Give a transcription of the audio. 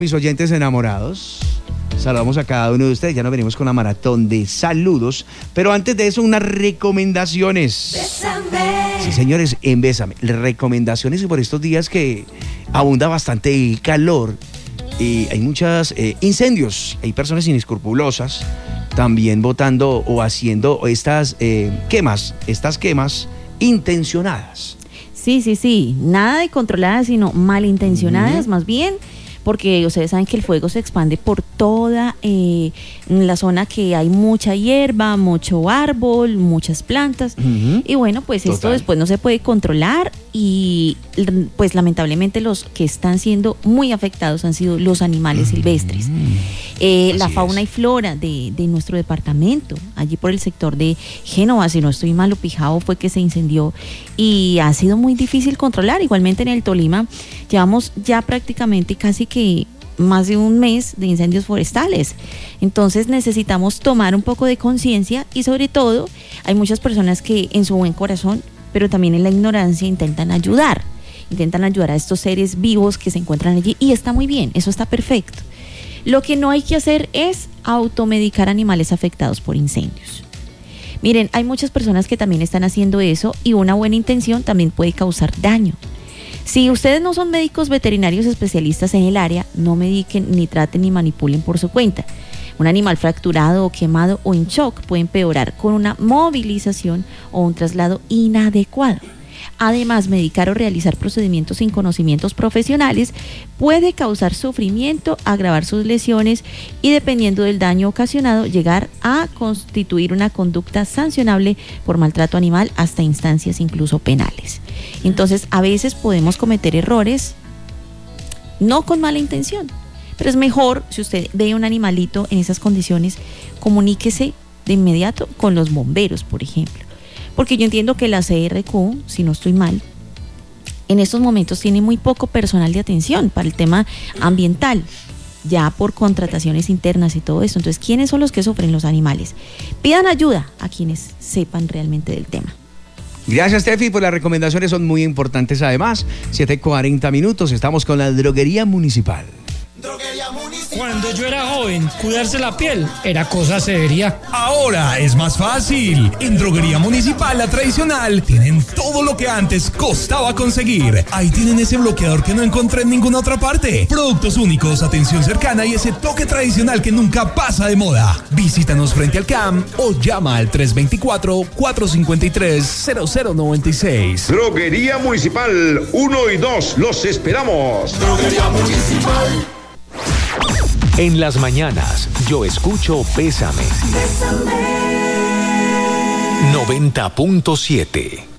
Mis oyentes enamorados, saludamos a cada uno de ustedes. Ya nos venimos con la maratón de saludos, pero antes de eso, unas recomendaciones. Bésame. Sí, señores, en Bésame, recomendaciones por estos días que abunda bastante calor y hay muchos incendios. Hay personas inescrupulosas también botando o haciendo estas quemas intencionadas. Sí, nada de controladas, sino malintencionadas, más bien, porque ustedes saben que el fuego se expande por toda la zona que hay mucha hierba, mucho árbol, muchas plantas, y bueno, pues esto después no se puede controlar y pues lamentablemente los que están siendo muy afectados han sido los animales silvestres. La fauna y flora de nuestro departamento, allí por el sector de Génova, si no estoy mal, Pijao fue que se incendió y ha sido muy difícil controlar. Igualmente en el Tolima llevamos ya prácticamente casi que más de un mes de incendios forestales. Entonces necesitamos tomar un poco de conciencia y sobre todo hay muchas personas que en su buen corazón, pero también en la ignorancia intentan ayudar a estos seres vivos que se encuentran allí y está muy bien, eso está perfecto. Lo que no hay que hacer es automedicar animales afectados por incendios. Miren, hay muchas personas que también están haciendo eso y una buena intención también puede causar daño. Si ustedes no son médicos veterinarios especialistas en el área, no mediquen, ni traten, ni manipulen por su cuenta. Un animal fracturado o quemado o en shock puede empeorar con una movilización o un traslado inadecuado. Además, medicar o realizar procedimientos sin conocimientos profesionales puede causar sufrimiento, agravar sus lesiones y, dependiendo del daño ocasionado, llegar a constituir una conducta sancionable por maltrato animal hasta instancias incluso penales. Entonces, a veces podemos cometer errores no con mala intención, pero es mejor, si usted ve un animalito en esas condiciones, comuníquese de inmediato con los bomberos, por ejemplo. Porque yo entiendo que la CRQ, si no estoy mal, en estos momentos tiene muy poco personal de atención para el tema ambiental, ya por contrataciones internas y todo eso. Entonces, ¿quiénes son los que sufren? Los animales. Pidan ayuda a quienes sepan realmente del tema. Gracias, Tefi, por las recomendaciones, son muy importantes además. 7:40 minutos, estamos con la Droguería Municipal. Cuando yo era joven, cuidarse la piel era cosa seria. Ahora es más fácil. En Droguería Municipal, la tradicional, tienen todo lo que antes costaba conseguir. Ahí tienen ese bloqueador que no encontré en ninguna otra parte. Productos únicos, atención cercana y ese toque tradicional que nunca pasa de moda. Visítanos frente al CAM o llama al 324-453-0096. Droguería Municipal 1 y 2, los esperamos. Droguería Municipal. En las mañanas, yo escucho Bésame. 90.7